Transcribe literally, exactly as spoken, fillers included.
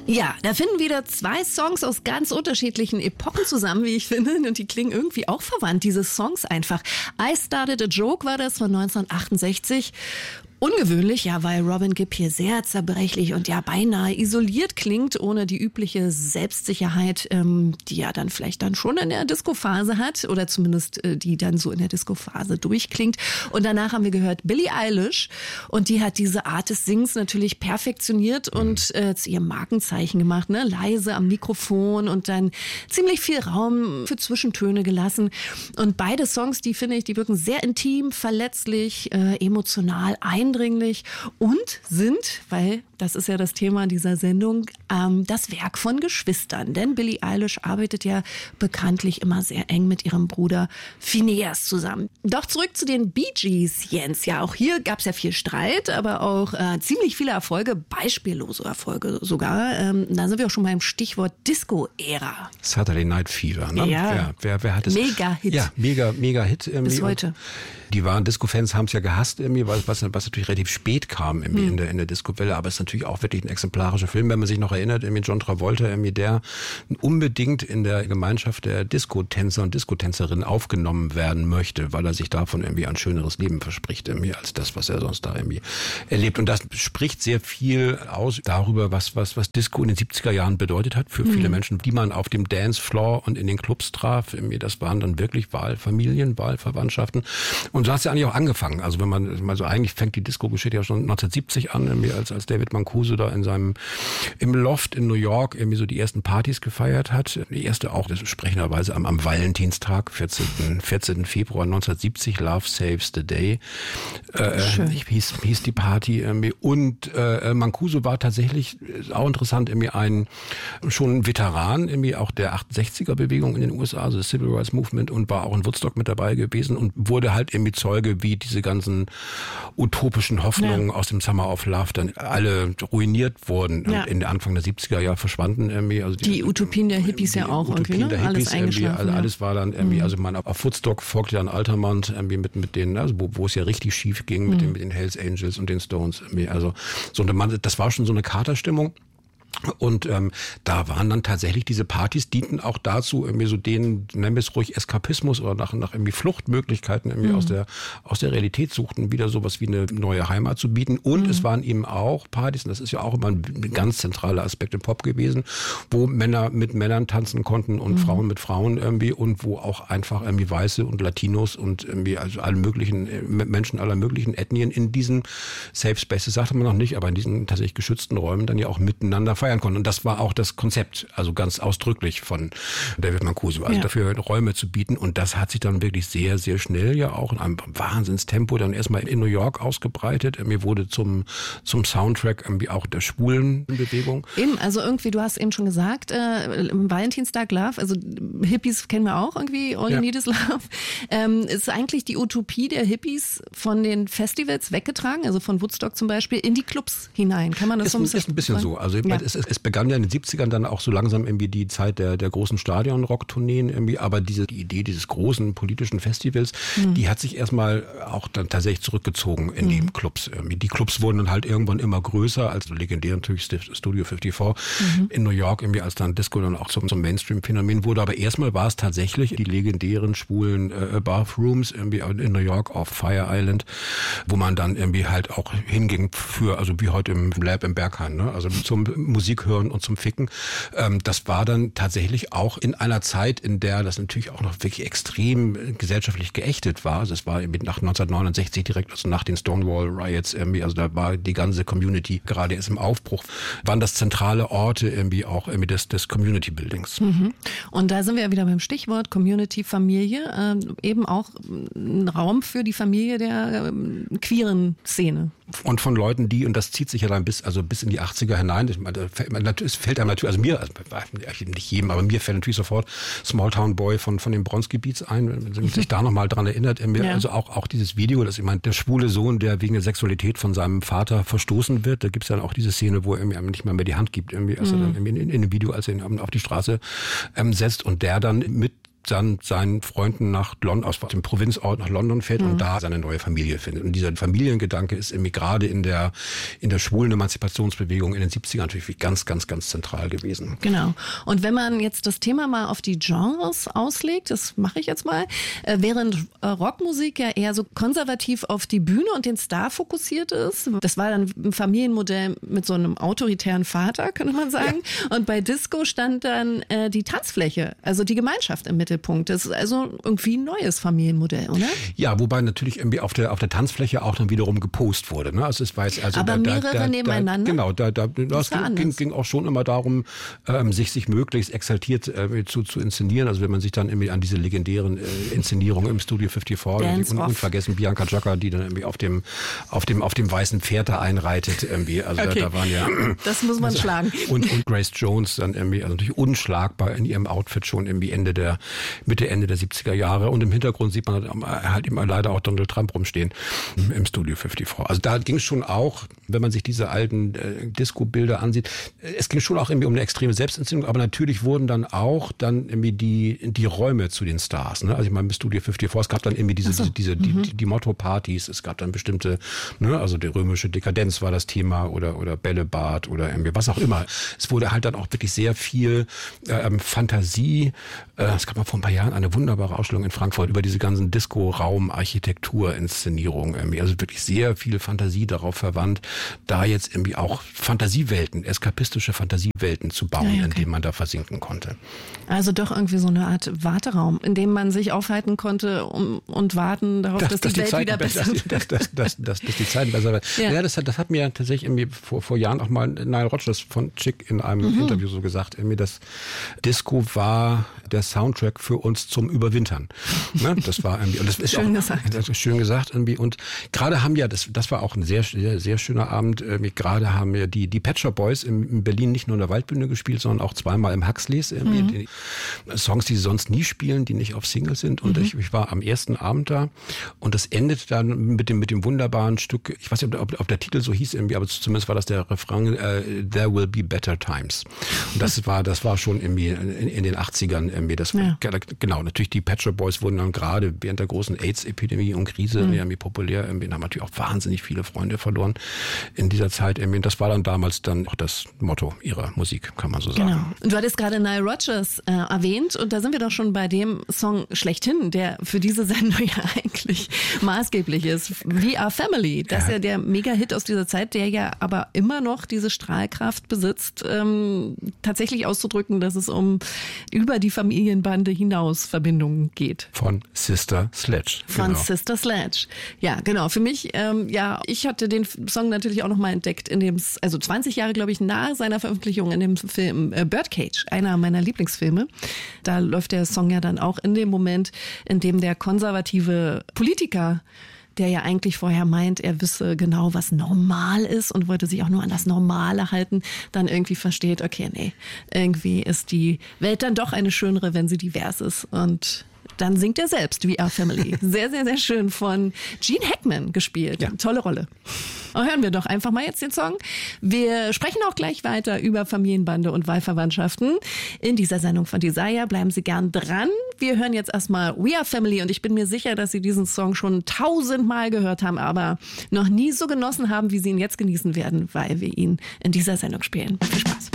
Ja, da finden wieder zwei Songs aus ganz unterschiedlichen Epochen zusammen, wie ich finde. Und die klingen irgendwie auch verwandt, diese Songs einfach. I Started a Joke war das von neunzehnhundertachtundsechzig. Ungewöhnlich, ja, weil Robin Gibb hier sehr zerbrechlich und ja beinahe isoliert klingt, ohne die übliche Selbstsicherheit, ähm, die ja dann vielleicht dann schon in der Disco-Phase hat oder zumindest äh, die dann so in der Disco-Phase durchklingt. Und danach haben wir gehört Billie Eilish und die hat diese Art des Sings natürlich perfektioniert und äh, zu ihrem Markenzeichen gemacht, ne? Leise am Mikrofon und dann ziemlich viel Raum für Zwischentöne gelassen. Und beide Songs, die finde ich, die wirken sehr intim, verletzlich, äh, emotional, eindringlich und sind, weil das ist ja das Thema dieser Sendung, ähm, das Werk von Geschwistern. Denn Billie Eilish arbeitet ja bekanntlich immer sehr eng mit ihrem Bruder Phineas zusammen. Doch zurück zu den Bee Gees, Jens. Ja, auch hier gab es ja viel Streit, aber auch äh, ziemlich viele Erfolge, beispiellose Erfolge sogar. Ähm, da sind wir auch schon beim Stichwort Disco-Ära. Saturday Night Fever, ne? Ja, wer, wer, wer hat es? Mega-Hit. Ja, mega, mega Hit. Bis heute. Die wahren Disco-Fans haben es ja gehasst, irgendwie, was, was, was natürlich relativ spät kam irgendwie hm. in der, in der Disco-Welle, aber es ist natürlich auch wirklich ein exemplarischer Film, wenn man sich noch erinnert, irgendwie John Travolta, irgendwie der unbedingt in der Gemeinschaft der Disco-Tänzer und Disco-Tänzerinnen aufgenommen werden möchte, weil er sich davon irgendwie ein schöneres Leben verspricht, irgendwie, als das, was er sonst da irgendwie erlebt. Und das spricht sehr viel aus darüber, was, was, was Disco in den siebziger Jahren bedeutet hat für hm. viele Menschen, die man auf dem Dancefloor und in den Clubs traf. Irgendwie, das waren dann wirklich Wahlfamilien, Wahlverwandtschaften. Und so hat es ja eigentlich auch angefangen. Also wenn man mal so, eigentlich fängt die Disco-Geschichte ja schon neunzehnhundertsiebzig an, irgendwie als, als David Mancuso da in seinem, im Loft in New York irgendwie so die ersten Partys gefeiert hat. Die erste auch, das ist sprechenderweise am, am Valentinstag, vierzehnten Februar neunzehnhundertsiebzig, Love Saves the Day. Äh, hieß, hieß die Party irgendwie. Und äh, Mancuso war tatsächlich, ist auch interessant, irgendwie ein, schon ein Veteran irgendwie auch der achtundsechziger-Bewegung in den U S A, also das Civil Rights Movement, und war auch in Woodstock mit dabei gewesen und wurde halt irgendwie Zeuge, wie diese ganzen utopischen Hoffnungen ja. aus dem Summer of Love dann alle ruiniert wurden ja. und in der Anfang der siebziger Jahre verschwanden irgendwie. Also die, die Utopien der Hippies ja auch Utopien irgendwie, ne? Der Hippies, alles eingeschlafen. Also alles war dann irgendwie, mhm. also man auf Woodstock folgte dann Altamont irgendwie mit mit denen, also wo, wo es ja richtig schief ging mit mhm. den mit den Hells Angels und den Stones irgendwie. Also so eine Mann, das war schon so eine Katerstimmung. Und ähm, da waren dann tatsächlich diese Partys, dienten auch dazu, irgendwie so den, nennen wir es ruhig, Eskapismus oder nach, nach irgendwie Fluchtmöglichkeiten irgendwie mhm. aus der aus der Realität suchten, wieder sowas wie eine neue Heimat zu bieten. Und mhm. es waren eben auch Partys, und das ist ja auch immer ein, ein ganz zentraler Aspekt im Pop gewesen, wo Männer mit Männern tanzen konnten und mhm. Frauen mit Frauen irgendwie und wo auch einfach irgendwie Weiße und Latinos und irgendwie also alle möglichen Menschen aller möglichen Ethnien in diesen Safe Spaces, sagte man noch nicht, aber in diesen tatsächlich geschützten Räumen dann ja auch miteinander feiern konnten. Und das war auch das Konzept, also ganz ausdrücklich von David Mancuso, also ja. dafür Räume zu bieten. Und das hat sich dann wirklich sehr, sehr schnell ja auch in einem Wahnsinnstempo dann erstmal in New York ausgebreitet. Mir wurde zum zum Soundtrack irgendwie auch der schwulen Bewegung. Eben, also irgendwie, du hast eben schon gesagt, äh, Valentinstag Love, also Hippies kennen wir auch irgendwie, All You ja. Need Is Love. Ähm, ist eigentlich die Utopie der Hippies von den Festivals weggetragen, also von Woodstock zum Beispiel, in die Clubs hinein. Kann man das ist, so ein bisschen Ist ein bisschen so. Also ja. es, es, es begann ja in den siebzigern dann auch so langsam irgendwie die Zeit der, der großen Stadion-Rock-Tourneen irgendwie, aber diese die Idee dieses großen politischen Festivals, mhm. die hat sich erstmal auch dann tatsächlich zurückgezogen in mhm. die Clubs. Irgendwie. Die Clubs wurden dann halt irgendwann immer größer, also legendär natürlich Studio fünfundfünfzig mhm. in New York irgendwie, als dann Disco dann auch zum, zum Mainstream-Phänomen wurde, aber erstmal war es tatsächlich die legendären schwulen äh, Bathrooms irgendwie in New York auf Fire Island, wo man dann irgendwie halt auch hinging für, also wie heute im Lab im Berghain, ne? Also zum Musik hören und zum Ficken. Ähm, das war dann tatsächlich auch in einer Zeit, in der das natürlich auch noch wirklich extrem gesellschaftlich geächtet war. Also es war nach neunzehnhundertneunundsechzig direkt, also nach den Stonewall Riots irgendwie, also da war die ganze Community gerade erst im Aufbruch, waren das zentrale Orte irgendwie auch irgendwie des, des Community Buildings. Mhm. Und da sind wir ja wieder beim Stichwort Community, Familie, ähm, eben auch ein Raum für die Familie der ähm, queeren Szene. Und von Leuten, die, und das zieht sich ja dann bis, also bis in die achtziger hinein, es fällt einem natürlich, also mir, also nicht jedem, aber mir fällt natürlich sofort Small Town Boy von, von dem Bronx-Gebiets ein, wenn man sich da nochmal dran erinnert. Ja. Also auch, auch dieses Video, dass ich meine, der schwule Sohn, der wegen der Sexualität von seinem Vater verstoßen wird, da gibt's dann auch diese Szene, wo er ihm nicht mal mehr die Hand gibt, irgendwie, als mhm. er dann in, in, in dem Video, als er ihn auf die Straße ähm, setzt und der dann mit dann seinen Freunden nach London, aus dem Provinzort nach London fährt mhm. und da seine neue Familie findet. Und dieser Familiengedanke ist irgendwie gerade in der, in der schwulen Emanzipationsbewegung in den siebzigern natürlich ganz, ganz, ganz zentral gewesen. Genau. Und wenn man jetzt das Thema mal auf die Genres auslegt, das mache ich jetzt mal, äh, während äh, Rockmusik ja eher so konservativ auf die Bühne und den Star fokussiert ist, das war dann ein Familienmodell mit so einem autoritären Vater, könnte man sagen. Ja. Und bei Disco stand dann äh, die Tanzfläche, also die Gemeinschaft im Mittelpunkt. Das ist also irgendwie ein neues Familienmodell, oder? Ja, wobei natürlich irgendwie auf der auf der Tanzfläche auch dann wiederum gepost wurde. Ne? Also es war jetzt also aber da, mehrere da, da, nebeneinander? Genau, da, da, das ging, ging, ging auch schon immer darum, ähm, sich sich möglichst exaltiert äh, zu, zu inszenieren. Also wenn man sich dann irgendwie an diese legendären äh, Inszenierungen im Studio fünfundvierzig und unvergessen Bianca Giacca, die dann irgendwie auf dem auf dem auf dem weißen Pferd da einreitet irgendwie. Also okay. da, da waren ja das muss man also, schlagen. Und, und Grace Jones dann irgendwie also natürlich unschlagbar in ihrem Outfit schon irgendwie Ende der Mitte, Ende der siebziger Jahre. Und im Hintergrund sieht man halt immer leider auch Donald Trump rumstehen im Studio fünfundvierzig. Also da ging es schon auch, wenn man sich diese alten äh, Disco-Bilder ansieht, es ging schon auch irgendwie um eine extreme Selbstinszenierung, aber natürlich wurden dann auch dann irgendwie die, die Räume zu den Stars. Ne? Also ich meine, im Studio fünfundvierzig, es gab dann irgendwie diese, so. diese, diese mhm. die, die Motto-Partys, es gab dann bestimmte, ne, also die römische Dekadenz war das Thema oder, oder Bällebad oder irgendwie was auch immer. Es wurde halt dann auch wirklich sehr viel ähm, Fantasie, äh, es gab mal vor ein paar Jahren eine wunderbare Ausstellung in Frankfurt über diese ganzen Disco-Raum-Architektur-Inszenierungen. Also wirklich sehr viel Fantasie darauf verwandt, da jetzt irgendwie auch Fantasiewelten, eskapistische Fantasiewelten zu bauen, ja, okay. in denen man da versinken konnte. Also doch irgendwie so eine Art Warteraum, in dem man sich aufhalten konnte um, und warten darauf, das, dass, dass die, die Welt wieder besser wird. Dass, dass, dass, dass, dass die Zeiten besser werden. Ja, ja das, hat, das hat mir tatsächlich irgendwie vor, vor Jahren auch mal Nile Rodgers von Chick in einem mhm. Interview so gesagt, irgendwie das Disco war der Soundtrack für uns zum Überwintern. Ne? Das war irgendwie, und das ist schön auch, gesagt. Das ist schön gesagt irgendwie. Und gerade haben ja, das, das war auch ein sehr, sehr, sehr schöner Abend. Irgendwie gerade haben ja die, die Pet Shop Boys in, in Berlin nicht nur in der Waldbühne gespielt, sondern auch zweimal im Huxleys. Irgendwie. Mhm. Die Songs, die sie sonst nie spielen, die nicht auf Single sind. Und mhm. ich, ich war am ersten Abend da und das endet dann mit dem, mit dem wunderbaren Stück, ich weiß nicht, ob, ob der Titel so hieß irgendwie, aber zumindest war das der Refrain, äh, There Will Be Better Times. Und das war, das war schon irgendwie in, in den achtzigern irgendwie. Das war, ja. Genau, natürlich die Pet Shop Boys wurden dann gerade während der großen AIDS-Epidemie und Krise mhm. irgendwie populär. Irgendwie haben natürlich auch wahnsinnig viele Freunde verloren in dieser Zeit. Irgendwie. Das war dann damals dann auch das Motto ihrer Musik, kann man so sagen. Genau. Und du hattest gerade Nile Rodgers äh, erwähnt und da sind wir doch schon bei dem Song schlechthin, der für diese Sendung ja eigentlich maßgeblich ist. We Are Family. Das ja. ist ja der Mega-Hit aus dieser Zeit, der ja aber immer noch diese Strahlkraft besitzt, ähm, tatsächlich auszudrücken, dass es um über die Familienbande hinaus Verbindungen geht. Von Sister Sledge. Von genau. Sister Sledge. Ja, genau. Für mich, ähm, ja, ich hatte den Song natürlich auch nochmal entdeckt in dem, also zwanzig Jahre, glaube ich, nach seiner Veröffentlichung in dem Film äh, Birdcage, einer meiner Lieblingsfilme. Da läuft der Song ja dann auch in dem Moment, in dem der konservative Politiker, der ja eigentlich vorher meint, er wisse genau, was normal ist und wollte sich auch nur an das Normale halten, dann irgendwie versteht, okay, nee, irgendwie ist die Welt dann doch eine schönere, wenn sie divers ist. Und dann singt er selbst We Are Family. Sehr, sehr, sehr schön von Gene Hackman gespielt. Ja. Tolle Rolle. Und hören wir doch einfach mal jetzt den Song. Wir sprechen auch gleich weiter über Familienbande und Wahlverwandtschaften in dieser Sendung von Desire. Bleiben Sie gern dran. Wir hören jetzt erstmal We Are Family und ich bin mir sicher, dass Sie diesen Song schon tausendmal gehört haben, aber noch nie so genossen haben, wie Sie ihn jetzt genießen werden, weil wir ihn in dieser Sendung spielen. Viel Spaß.